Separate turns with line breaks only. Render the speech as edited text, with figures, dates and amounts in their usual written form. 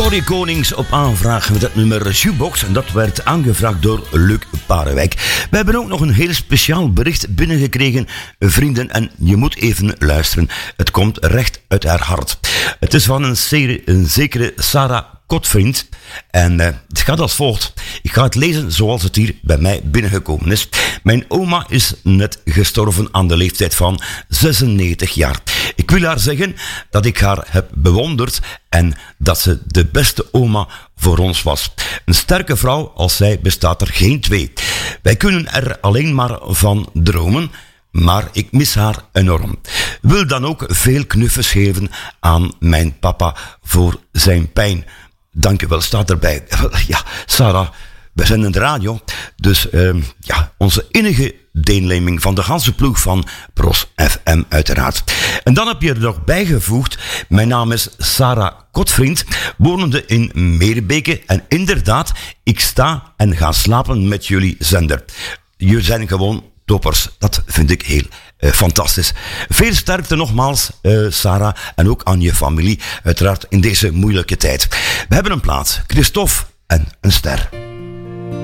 Corrie Konings op aanvraag met het nummer Shoebox. En dat werd aangevraagd door Luc Parewijk. We hebben ook nog een heel speciaal bericht binnengekregen, vrienden. En je moet even luisteren. Het komt recht uit haar hart. Het is van een zekere Sarah Kotvriend. En het gaat als volgt. Ik ga het lezen zoals het hier bij mij binnengekomen is. Mijn oma is net gestorven aan de leeftijd van 96 jaar. Ik wil haar zeggen dat ik haar heb bewonderd en dat ze de beste oma voor ons was. Een sterke vrouw als zij bestaat er geen twee. Wij kunnen er alleen maar van dromen, maar ik mis haar enorm. Wil dan ook veel knuffels geven aan mijn papa voor zijn pijn. Dank u wel, staat erbij. Ja, Sarah, we zijn in de radio, dus onze innige deelneming van de ganse ploeg van Pros FM uiteraard. En dan heb je er nog bijgevoegd, mijn naam is Sarah Kotvriend, wonende in Meerbeke. En inderdaad, ik sta en ga slapen met jullie zender. Jullie zijn gewoon toppers, dat vind ik heel fantastisch. Veel sterkte nogmaals, Sarah, en ook aan je familie, uiteraard in deze moeilijke tijd. We hebben een plaats, Christophe en een ster.